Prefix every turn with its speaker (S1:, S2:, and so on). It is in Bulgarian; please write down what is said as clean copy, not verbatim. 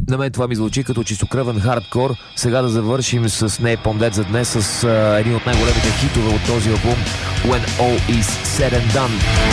S1: На мен това ми звучи като чистокръвен хардкор. Сега да завършим с Napalm Death за днес с един от най-големите хитове от този албум, When All Is Said and Done.